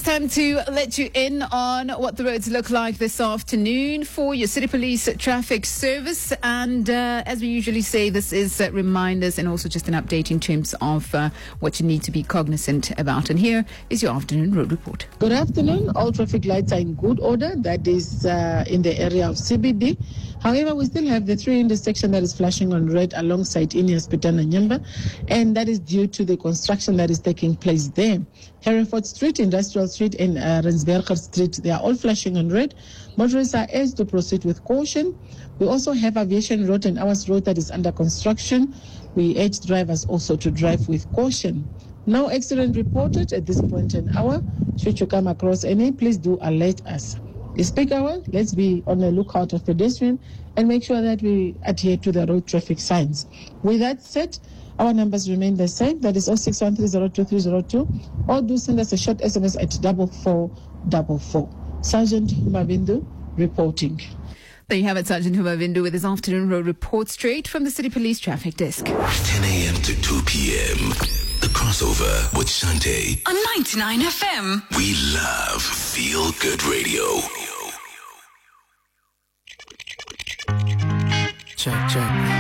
it's time to let you in on what the roads look like this afternoon for your City Police traffic service. And as we usually say, this is reminders and also just an update in terms of what you need to be cognizant about. And here is your afternoon road report. Good afternoon. All traffic lights are in good order. That is in the area of CBD. However, we still have the 3 intersection that is flashing on red alongside Ineas, Pitana, Nyamba, and that is due to the construction that is taking place there. Hereford Street, Industrial Street, and Rensberger Street, they are all flashing on red. Motorists are urged to proceed with caution. We also have Aviation Road and Ours Road that is under construction. We urge drivers also to drive with caution. No accident reported at this point in hour. Should you come across any, please do alert us. This peak hour, let's be on the lookout of pedestrian and make sure that we adhere to the road traffic signs. With that said, our numbers remain the same. That is 0613022302, or do send us a short SMS at 4444. Sergeant Mavindu reporting. There you have it, Sergeant Humavindu with his afternoon road report straight from the City Police Traffic Desk. 10 a.m. to 2 p.m. The crossover with Shante on 99 FM. We love Feel Good Radio. Check.